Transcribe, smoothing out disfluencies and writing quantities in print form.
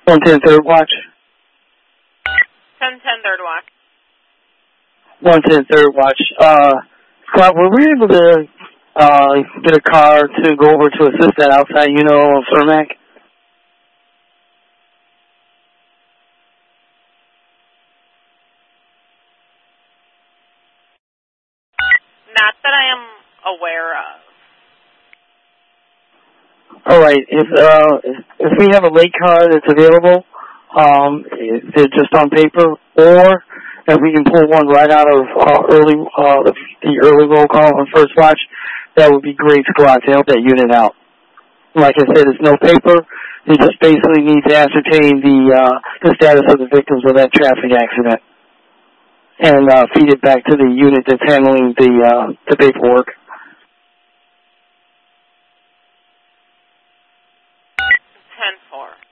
110 third watch. 1010 third watch. 110 third watch. Scott, were we able to get a car to go over to assist that outside unit on Cermak? Not that I am aware of. All right. If we have a late car that's available, they're just on paper, or if we can pull one right out of the early roll call on first watch, that would be great, Squad, to help that unit out. Like I said, it's no paper. They just basically need to ascertain the status of the victims of that traffic accident and feed it back to the unit that's handling the paperwork. 10-4.